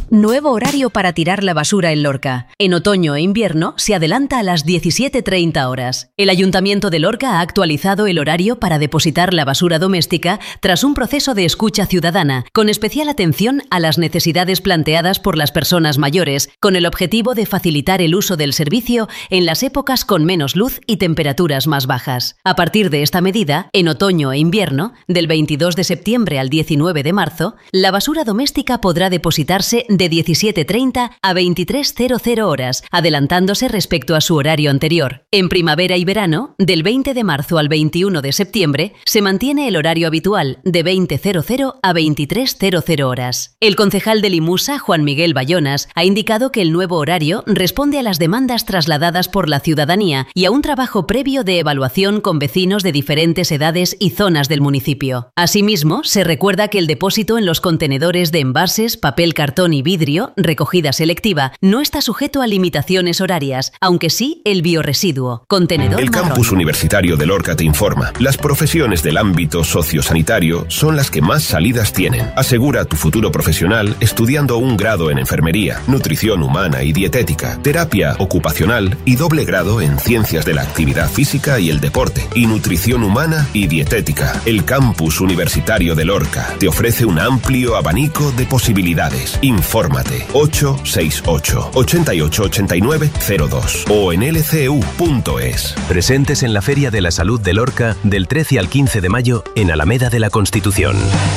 Nuevo horario para tirar la basura en Lorca. En otoño e invierno se adelanta a las 17:30 horas. El Ayuntamiento de Lorca ha actualizado el horario para depositar la basura doméstica tras un proceso de escucha ciudadana, con especial atención a las necesidades planteadas por las personas mayores, con el objetivo de facilitar el uso del servicio en las épocas con menos luz y temperaturas más bajas. A partir de esta medida, en otoño e invierno, del 22 de septiembre al 19 de marzo, la basura doméstica podrá depositarse de 17:30 a 23:00 horas, adelantándose respecto a su horario anterior. En primavera y verano, del 20 de marzo al 21 de septiembre, se mantiene el horario habitual de 20:00 a 23:00 horas. El concejal de Limusa, Juan Miguel Bayonas, ha indicado que el nuevo horario responde a las demandas trasladadas por la ciudadanía y a un trabajo previo de evaluación con vecinos de diferentes edades y zonas del municipio. Asimismo, se recuerda que el depósito en los contenedores de envases, papel, cartón y vidrio, recogida selectiva, no está sujeto a limitaciones horarias, aunque sí el biorresiduo. Contenedor El marrón. Campus Universitario de Lorca te informa. Las profesiones del ámbito sociosanitario son las que más salidas tienen. Asegura tu futuro profesional estudiando un grado en enfermería, nutrición humana y dietética, terapia ocupacional y doble grado en ciencias de la actividad física y el deporte, y nutrición humana y dietética. El Campus Universitario de Lorca te ofrece un amplio abanico de posibilidades. Infórmate 868 88 89 02 o en lcu.es. Presentes en la Feria de la Salud de Lorca del 13 al 15 de mayo en Alameda de la Constitución.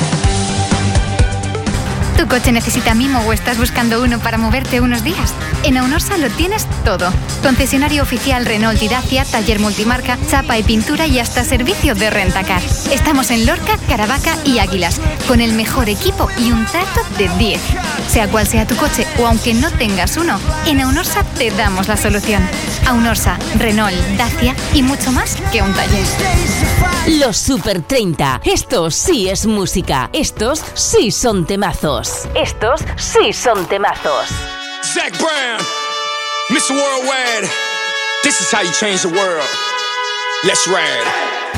¿Tu coche necesita mimo o estás buscando uno para moverte unos días? En Aunorsa lo tienes todo. Concesionario oficial Renault y Dacia, taller multimarca, chapa y pintura y hasta servicio de rentacar. Estamos en Lorca, Caravaca y Águilas, con el mejor equipo y un trato de 10. Sea cual sea tu coche o aunque no tengas uno, en Aunorsa te damos la solución. Aunorsa, Renault, Dacia y mucho más que un taller. Los Super 30. Esto sí es música. Estos sí son temazos. Estos sí son temazos. Zach Brown, Mr. Worldwide. This is how you change the world. Let's ride.